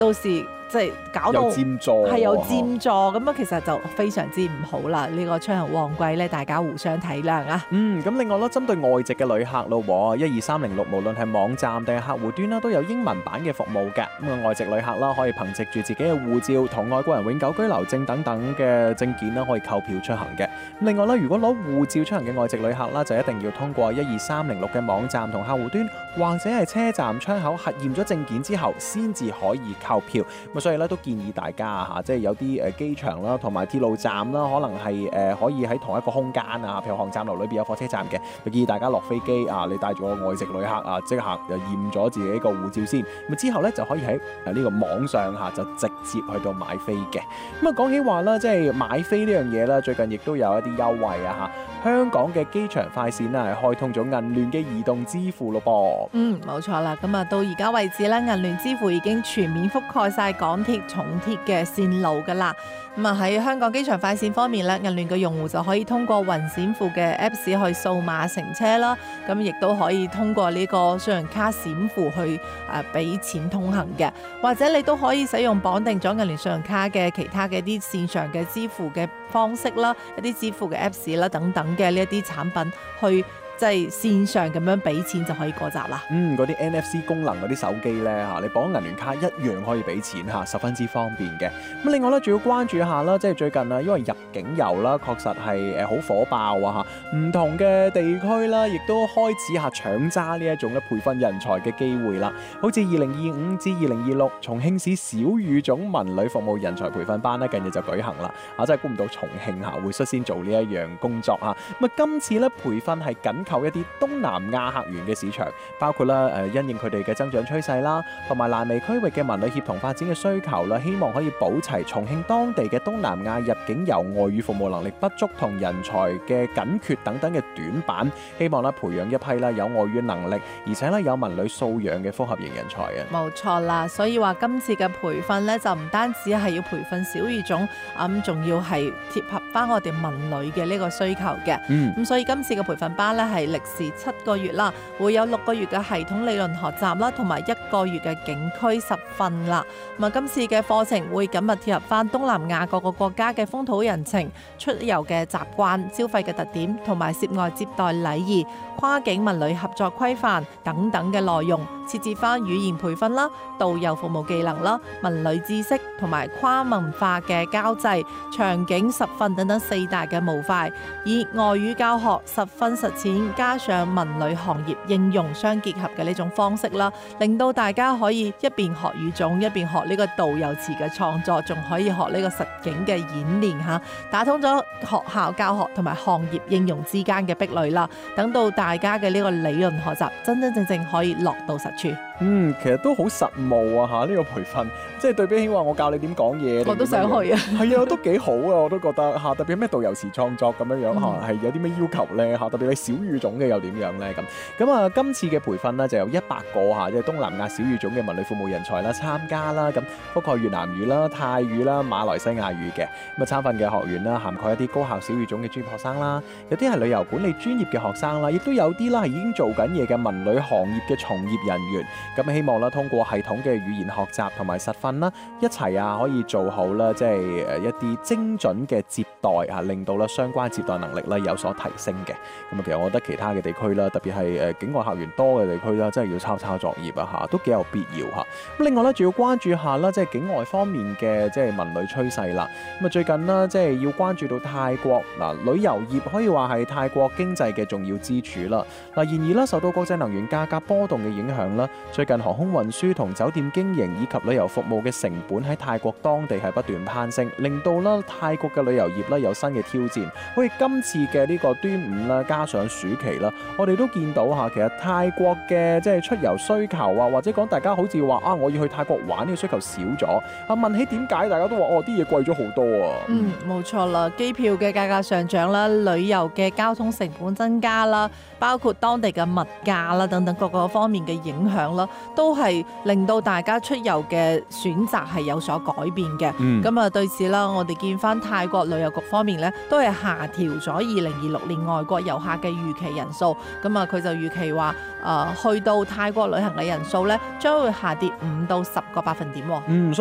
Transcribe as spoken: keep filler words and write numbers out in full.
到時即係搞到有佔座， 係有佔座咁啊，其實就非常之唔好啦。呢、這個出行旺季咧，大家互相體諒啊。 嗯，咁另外啦，針對外籍嘅旅客咯，一二三零六無論係網站定係客戶端啦，都有英文版嘅服務嘅。咁啊，外籍旅客啦，可以憑藉住自己嘅護照同外國人永久居留證等等嘅證件啦，可以購票出行嘅。咁另外啦，如果攞護照出行嘅外籍旅客啦，就一定要通過一二三零六嘅網站同客戶端，或者係車站窗口核驗咗證件之後，先至可以購票。咁所以咧都建議大家嚇，即係有啲誒機場啦，同埋鐵路站啦，可能係誒可以喺同一個空間啊，譬如航站樓裏邊有火車站嘅，就建議大家落飛機啊，你帶住個外籍旅客啊，即刻就驗咗自己個護照先，咁之後咧就可以喺誒呢個網上嚇就直接去到買飛嘅。咁啊講起話啦，即係買飛呢樣嘢啦，最近亦都有一啲優惠啊嚇。香港嘅機場快線咧係開通咗銀聯嘅移動支付咯噃。 嗯，冇錯啦。咁啊，到而家為止咧，銀聯支付已經全面覆蓋晒港鐵、重鐵嘅線路噶啦。咁啊喺香港機場快線方面咧，銀聯嘅用戶就可以通過雲閃付嘅 Apps 去掃碼乘車啦。咁亦都可以通過呢個信用卡閃付去誒俾錢通行嘅，或者你都可以使用綁定咗銀聯信用卡嘅其他嘅一啲線上嘅支付嘅方式啦，一啲支付嘅 Apps 啦等等嘅呢一啲產品去。即係線上咁樣俾錢就可以過閘啦。 嗯，嗰啲 N F C 功能嗰啲手機咧嚇，你綁銀聯卡一樣可以俾錢嚇，十分之方便嘅。咁另外咧，仲要關注一下啦，即係最近啊，因為入境遊啦，確實係誒好火爆啊嚇，唔同嘅地區啦，亦都開始下搶揸呢一種咧培訓人才嘅機會啦。好似二零二五至二零二六重慶市小語種文旅服務人才培訓班咧，近日就舉行啦。啊，真係估唔到重慶嚇會率先做呢一樣工作嚇。咁啊，今次咧培訓係緊扣一啲東南亞客源嘅市場，包括啦誒因應佢哋嘅增長趨勢啦，同埋瀾湄區域嘅文旅協同發展嘅需求啦，希望可以補齊重慶當地嘅東南亞入境遊外語服務能力不足同人才嘅緊缺等等嘅短板，希望啦培養一批啦有外語能力，而且咧有文旅素養嘅複合型人才啊！ 冇錯啦，所以話今次嘅培訓咧就唔單止係要培訓小語種，咁仲要係貼合翻我哋文旅嘅呢個需求嘅。 嗯， 咁所以今次嘅培訓班咧係歷時七個月啦，會有六個月嘅系統理論學習啦，同埋一個月嘅景區實訓啦。咁啊，今次嘅課程會緊密貼合翻東南亞各個國家嘅風土人情、出遊嘅習慣、消費嘅特點，同埋涉外接待禮儀、跨境文旅合作規範等等嘅內容，設置翻語言培訓啦、導遊服務技能啦、文旅知識同埋跨文化嘅交際、場景實訓等等四大嘅模塊，以外語教學、實訓實踐加上文旅行業應用相結合嘅呢種方式啦，令到大家可以一邊學語種，一邊學呢個導遊詞嘅創作，仲可以學呢個實景嘅演練嚇，打通咗學校教學同埋行業應用之間嘅壁壘啦。等到大家嘅呢個理論學習真真正正可以落到實處。 嗯，其實都好實務啊嚇，呢、這個培訓即係對比起話我教你點講嘢， 我都想去啊。 係啊，都幾好啊，我都覺得嚇，特別咩導遊詞創作咁樣樣嚇，係、嗯、有啲咩要求咧嚇，特別你小語種嘅又點樣咧咁。咁啊，今次嘅培訓呢，就有一百個嚇，即係東南亞小語種嘅文旅服務人才啦參加啦，咁覆蓋越南語啦、泰語啦、馬來西亞語嘅。咁啊，參訓嘅學員啦，涵蓋一啲高校小語種嘅專業學生啦，有啲係旅遊管理專業嘅學生啦，亦都有啲啦係已經做緊嘢嘅文旅行業嘅從業人員。咁希望啦，通過系統嘅語言學習同埋實訓啦，一齊啊可以做好啦，即係誒一啲精準嘅接待啊，令到啦相關接待能力咧有所提升嘅。咁啊，其實我覺得其他嘅地區啦，特別係誒境外客源多嘅地區啦，真係要抄抄作業啊嚇，都幾有必要嚇。咁另外咧，仲要關注下啦，即係境外方面嘅即係文旅趨勢啦。咁啊，最近啦，即係要關注到泰國嗱，旅遊業可以話係泰國經濟嘅重要支柱啦。嗱，然而啦，受到國際能源價格波動嘅影響啦，最近航空運輸同酒店經營以及旅遊服務嘅成本喺泰國當地係不斷攀升，令到啦泰國嘅旅遊業啦有新嘅挑戰。好似今次嘅呢個端午啦，加上暑期啦，我哋都見到嚇，其實泰國嘅即係出遊需求啊，或者講大家好似話啊，我要去泰國玩呢個需求少咗。啊，問起點解，大家都話哦，啲嘢貴咗好多啊。 嗯，冇錯啦，機票嘅價格上漲啦，旅遊嘅交通成本增加啦，包括當地嘅物價啦等等各個方面嘅影響啦，都係令到大家出遊嘅選擇係有所改變嘅。 嗯咁啊、對此啦，我哋見翻泰國旅遊局方面咧，都係下調咗二零二六年外國遊客嘅預期人數。咁啊，佢就預期話誒、呃、去到泰國旅行嘅人數咧，將會下跌五到十個百分點喎。 嗯。